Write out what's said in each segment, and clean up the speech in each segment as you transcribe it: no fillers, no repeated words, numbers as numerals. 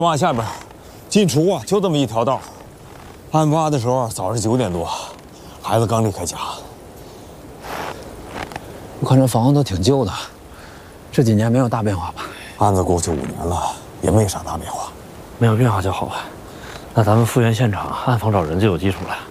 往下边，进出啊就这么一条道。案发的时候早上9点多，孩子刚离开家。 我看这房子都挺旧的，这几年没有大变化吧？ 案子过去5年了，也没啥大变化。 没有变化就好啊。那咱们复原现场，暗房找人就有基础了。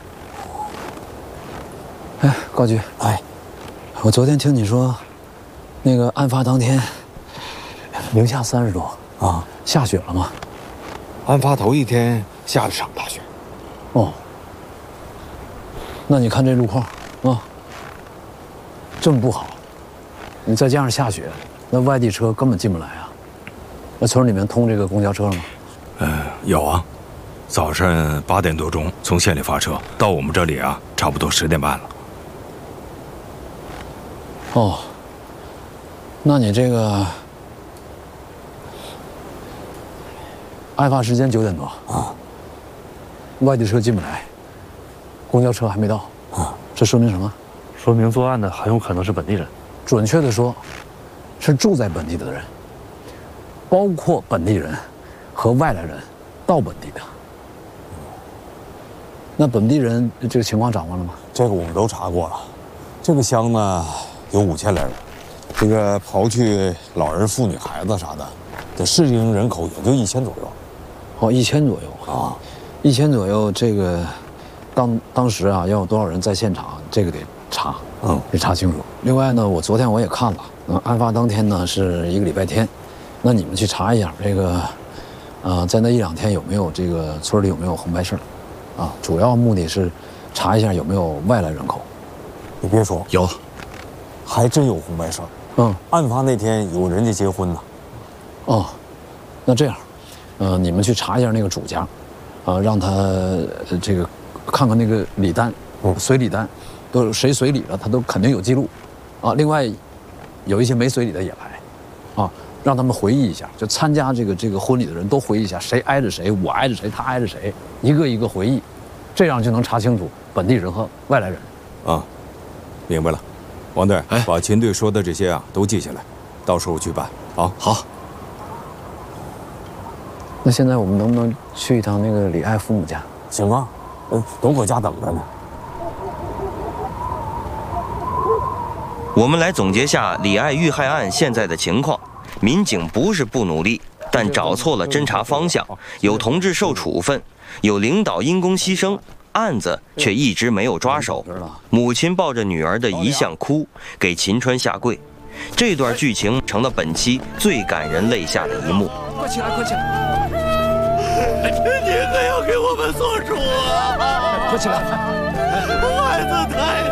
哎，高局， 哎， 我昨天听你说，那个案发当天，零下30度啊，下雪了吗？ 案发头一天下了场大雪。 哦，那你看这路况啊，这么不好，你再加上下雪，那外地车根本进不来啊。那村里面通这个公交车了吗？ 有啊，早上8点多钟从县里发车，到我们这里啊，差不多10点半了。 哦，那你这个案发时间9点多啊，外地车进不来，公交车还没到啊，这说明什么？ 说明作案的很有可能是本地人。 准确的说，是住在本地的人，包括本地人和外来人到本地的。那本地人这个情况掌握了吗？ 这个我们都查过了，这个乡呢有5000来人，这个刨去老人、妇女、孩子啥的，这适应人口也就1000左右。 哦，1000左右啊，1000左右。这个当时啊，要有多少人在现场，这个得查，得查清楚。另外呢，昨天我也看了，案发当天呢是一个礼拜天，那你们去查一下这个，在那1、2天有没有这个村里有没有红白事儿，啊，主要目的是查一下有没有外来人口。 你别说， 有， 还真有红白事儿。案发那天有人家结婚呢。 哦，那这样，你们去查一下那个主家，让他这个看看那个礼单，随礼单，都谁随礼了，他都肯定有记录，啊。另外，有一些没随礼的也来，啊，让他们回忆一下，就参加这个婚礼的人都回忆一下，谁挨着谁，我挨着谁，他挨着谁，一个一个回忆，这样就能查清楚本地人和外来人。 啊，明白了。王队，把秦队说的这些啊都记下来，到时候去办。好。 那现在我们能不能去一趟那个李爱父母家？ 行啊，都搁家等着呢。 我们来总结下李爱遇害案现在的情况。民警不是不努力，但找错了侦查方向，有同志受处分，有领导因公牺牲，案子却一直没有抓手。母亲抱着女儿的遗像哭，给秦川下跪。这段剧情成了本期最感人泪下的一幕。 快起来，快起来！ 你可要给我们做主啊！ 快起来！ 孩子太